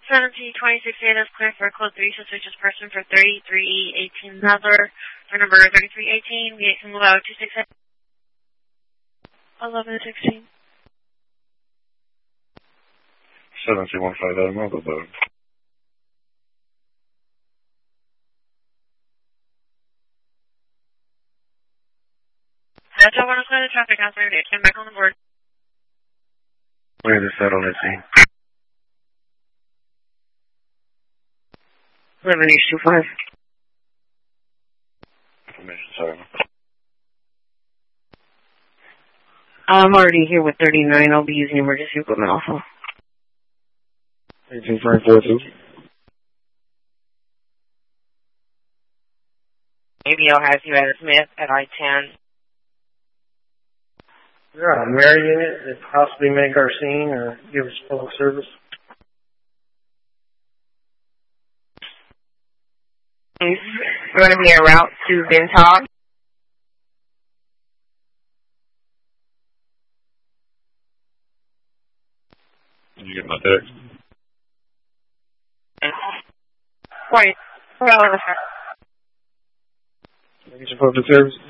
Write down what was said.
1726 data is clear for code 3, so switches person for 3318 Nadler. For number 3318, we can move out 268. 1116. 7150 Motherboard. That's all one outside the traffic house. They came back on the board. Where is that on that scene? 11H25. Information, sorry. I'm already here with 39. I'll be using emergency equipment also. 18542. ABL has you at Smith at I-10. Is there a Mary unit that possibly make our scene or give us public service? We're going to be en route to Bentog. Did you get my text? Right. Well, Can I get your public service?